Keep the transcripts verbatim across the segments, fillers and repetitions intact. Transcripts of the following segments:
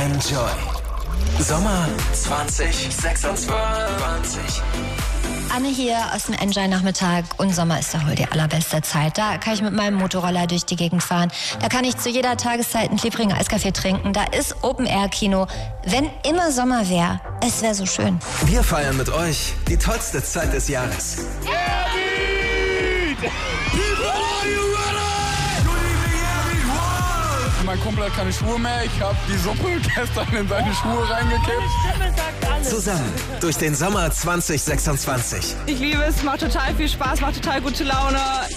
Enjoy. Sommer zwanzig sechsundzwanzig. Anne hier aus dem Enjoy-Nachmittag und Sommer ist doch wohl die allerbeste Zeit. Da kann ich mit meinem Motorroller durch die Gegend fahren. Da kann ich zu jeder Tageszeit einen klebrigen Eiskaffee trinken. Da ist Open-Air-Kino. Wenn immer Sommer wäre, es wäre so schön. Wir feiern mit euch die tollste Zeit des Jahres. Mein Kumpel hat keine Schuhe mehr. Ich habe die Suppe gestern in seine Schuhe reingekippt. Zusammen durch den Sommer zwanzig sechsundzwanzig. Ich liebe es, macht total viel Spaß, macht total gute Laune.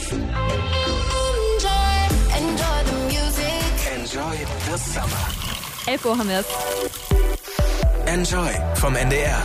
Enjoy the Summer. elf Uhr haben wir es. Enjoy vom N D R.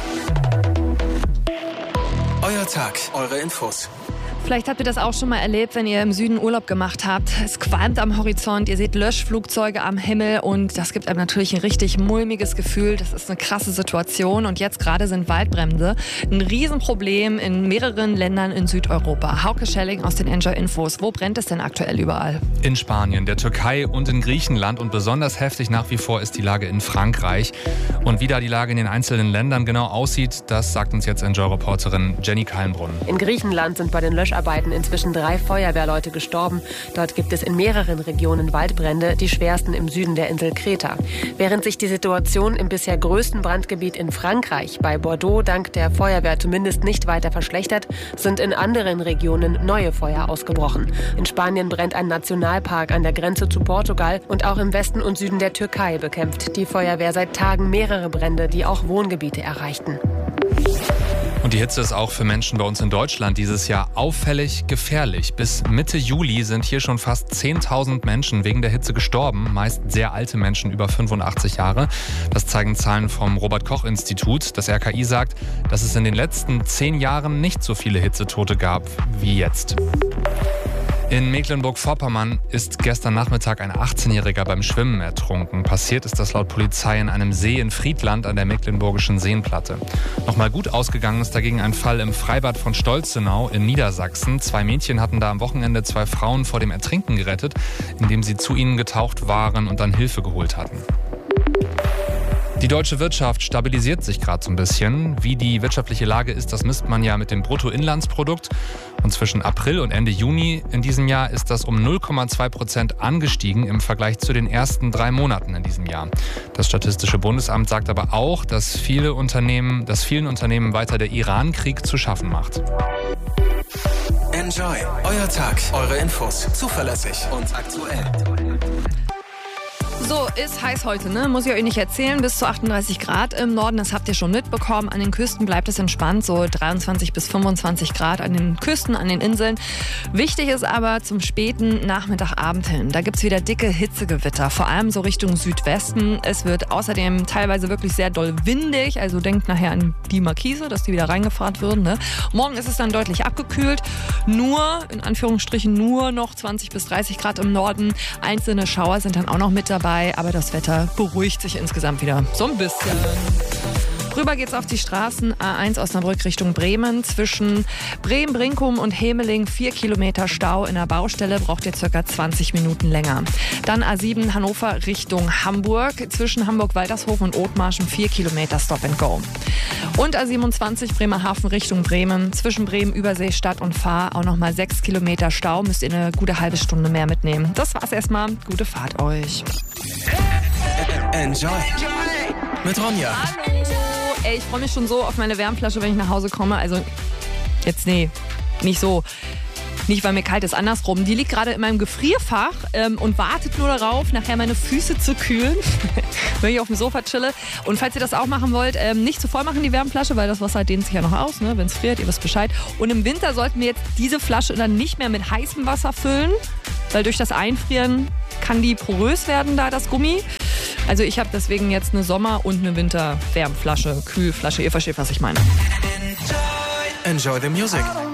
Euer Tag, eure Infos. Vielleicht habt ihr das auch schon mal erlebt, wenn ihr im Süden Urlaub gemacht habt. Es qualmt am Horizont, ihr seht Löschflugzeuge am Himmel und das gibt einem natürlich ein richtig mulmiges Gefühl. Das ist eine krasse Situation und jetzt gerade sind Waldbrände ein Riesenproblem in mehreren Ländern in Südeuropa. Hauke Schelling aus den Enjoy Infos. Wo brennt es denn aktuell überall? In Spanien, der Türkei und in Griechenland und besonders heftig nach wie vor ist die Lage in Frankreich. Und wie da die Lage in den einzelnen Ländern genau aussieht, das sagt uns jetzt Enjoy-Reporterin Jenny Kallenbrunn. In Griechenland sind bei den Löscharbeiten inzwischen drei Feuerwehrleute gestorben. Dort gibt es in mehreren Regionen Waldbrände, die schwersten im Süden der Insel Kreta. Während sich die Situation im bisher größten Brandgebiet in Frankreich, bei Bordeaux, dank der Feuerwehr zumindest nicht weiter verschlechtert, sind in anderen Regionen neue Feuer ausgebrochen. In Spanien brennt ein Nationalpark an der Grenze zu Portugal und auch im Westen und Süden der Türkei bekämpft die Feuerwehr seit Tagen mehrere Brände, die auch Wohngebiete erreichten. Und die Hitze ist auch für Menschen bei uns in Deutschland dieses Jahr auffällig gefährlich. Bis Mitte Juli sind hier schon fast zehntausend Menschen wegen der Hitze gestorben, meist sehr alte Menschen über fünfundachtzig Jahre. Das zeigen Zahlen vom Robert-Koch-Institut. Das R K I sagt, dass es in den letzten zehn Jahren nicht so viele Hitzetote gab wie jetzt. In Mecklenburg-Vorpommern ist gestern Nachmittag ein achtzehnjähriger beim Schwimmen ertrunken. Passiert ist das laut Polizei in einem See in Friedland an der Mecklenburgischen Seenplatte. Nochmal gut ausgegangen ist dagegen ein Fall im Freibad von Stolzenau in Niedersachsen. Zwei Mädchen hatten da am Wochenende zwei Frauen vor dem Ertrinken gerettet, indem sie zu ihnen getaucht waren und dann Hilfe geholt hatten. Die deutsche Wirtschaft stabilisiert sich gerade so ein bisschen. Wie die wirtschaftliche Lage ist, das misst man ja mit dem Bruttoinlandsprodukt. Und zwischen April und Ende Juni in diesem Jahr ist das um null Komma zwei Prozent angestiegen im Vergleich zu den ersten drei Monaten in diesem Jahr. Das Statistische Bundesamt sagt aber auch, dass viele Unternehmen, dass vielen Unternehmen weiter der Iran-Krieg zu schaffen macht. Enjoy. Euer Tag, eure Infos. Zuverlässig und aktuell. So, ist heiß heute, ne? Muss ich euch nicht erzählen. Bis zu achtunddreißig Grad im Norden, das habt ihr schon mitbekommen. An den Küsten bleibt es entspannt, so dreiundzwanzig bis fünfundzwanzig Grad an den Küsten, an den Inseln. Wichtig ist aber zum späten Nachmittagabend hin. Da gibt's wieder dicke Hitzegewitter, vor allem so Richtung Südwesten. Es wird außerdem teilweise wirklich sehr doll windig, also denkt nachher an die Markise, dass die wieder reingefahren würden, ne? Morgen ist es dann deutlich abgekühlt. Nur, in Anführungsstrichen, nur noch zwanzig bis dreißig Grad im Norden. Einzelne Schauer sind dann auch noch mit dabei. Aber das Wetter beruhigt sich insgesamt wieder so ein bisschen. Rüber geht's auf die Straßen. A eins Osnabrück Richtung Bremen. Zwischen Bremen, Brinkum und Hemeling vier Kilometer Stau in der Baustelle. Braucht ihr circa zwanzig Minuten länger. Dann A sieben Hannover Richtung Hamburg. Zwischen Hamburg-Waltershofen und Othmarschen vier Kilometer Stop and Go. Und A siebenundzwanzig Bremerhaven Richtung Bremen. Zwischen Bremen, Übersee, Stadt und Fahr auch nochmal sechs Kilometer Stau. Müsst ihr eine gute halbe Stunde mehr mitnehmen. Das war's erstmal. Gute Fahrt euch. Enjoy. Mit Ronja. Hallo. Ey, ich freue mich schon so auf meine Wärmflasche, wenn ich nach Hause komme. Also jetzt, nee, nicht so. Nicht, weil mir kalt ist, andersrum. Die liegt gerade in meinem Gefrierfach ähm, und wartet nur darauf, nachher meine Füße zu kühlen, wenn ich auf dem Sofa chille. Und falls ihr das auch machen wollt, ähm, nicht zu voll machen die Wärmflasche, weil das Wasser dehnt sich ja noch aus, ne? Wenn es friert, ihr wisst Bescheid. Und im Winter sollten wir jetzt diese Flasche dann nicht mehr mit heißem Wasser füllen, weil durch das Einfrieren kann die porös werden, da das Gummi. Also ich habe deswegen jetzt eine Sommer- und eine Winter-Wärmflasche, Kühlflasche. Ihr versteht, was ich meine. Enjoy the music.